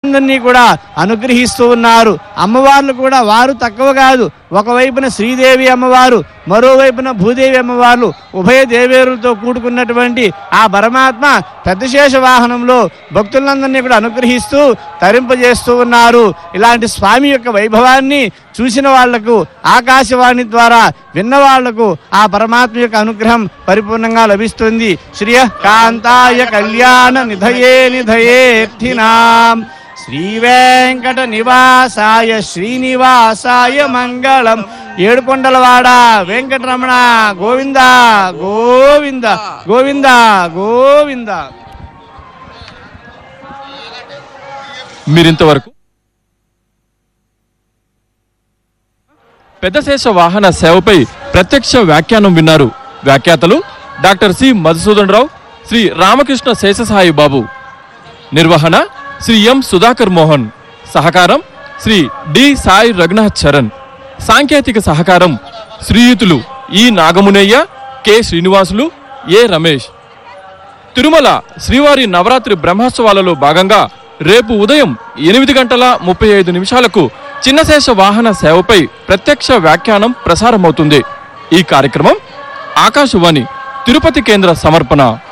అందరినీ కూడా అనుగ్రహిస్తూ ఉన్నారు. అమ్మవార్లు కూడా వారు తక్కువ కాదు. ఒకవైపున శ్రీదేవి అమ్మవారు, మరోవైపున భూదేవి అమ్మవార్లు, ఉభయ దేవేరులతో కూడుకున్నటువంటి ఆ పరమాత్మ పెద్దశేష వాహనంలో భక్తులందరినీ కూడా అనుగ్రహిస్తూ తరింపజేస్తూ ఉన్నారు. ఇలాంటి స్వామి యొక్క వైభవాన్ని చూసిన వాళ్లకు, ఆకాశవాణి ద్వారా విన్న వాళ్లకు ఆ పరమాత్మ యొక్క అనుగ్రహం పరిపూర్ణంగా లభిస్తుంది. శ్రియ కాంతాయ కళ్యాణ నిధయే నిధయేర్థినాం శ్రీ వెంకట నివాసాయ శ్రీనివాసాయ మంగళం. ఏడుకొండలవాడ వెంకటరమణ గోవింద గోవింద గోవింద గోవింద. మీరింతవరకు పెద్దశేష వాహన సేవపై ప్రత్యక్ష వ్యాఖ్యానం విన్నారు. వ్యాఖ్యాతలు డాక్టర్ సి మధుసూదన్ రావు, శ్రీ రామకృష్ణ శేషసాయి బాబు. నిర్వహణ శ్రీ ఎం సుధాకర్ మోహన్. సహకారం శ్రీ డి సాయి రఘునాథ్ చరణ్. సాంకేతిక సహకారం శ్రీయుతులు ఈ నాగమునయ్య, కె శ్రీనివాసులు, ఏ రమేష్. తిరుమల శ్రీవారి నవరాత్రి బ్రహ్మోత్సవాలలో భాగంగా రేపు ఉదయం 8:35 చిన్నశేష వాహన సేవపై ప్రత్యక్ష వ్యాఖ్యానం ప్రసారమవుతుంది. ఈ కార్యక్రమం ఆకాశవాణి తిరుపతి కేంద్ర సమర్పణ.